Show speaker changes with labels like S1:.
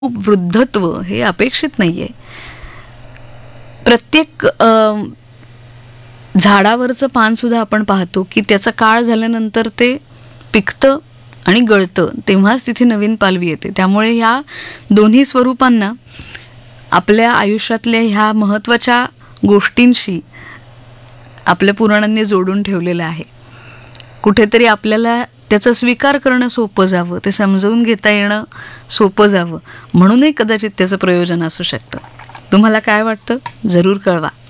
S1: वृद्धत्व हे अपेक्षित नाहीये. प्रत्येक झाडावरचं पान सुद्धा आपण पाहतो की त्याचा काळ झाल्यानंतर ते पिकतं आणि गळतं, तेव्हाच तिथे नवीन पालवी येते. त्यामुळे ह्या दोन्ही स्वरूपांना आपल्या आयुष्यातल्या ह्या महत्त्वाच्या गोष्टींशी आपल्या पुराणांनी जोडून ठेवलेलं आहे. कुठेतरी आपल्याला त्याचा स्वीकार करणं सोपं जावं, ते समजवून घेता येणं सोपं जावं, म्हणूनही कदाचित त्याचं प्रयोजन असू शकतं. तुम्हाला काय वाटतं? जरूर कळवा.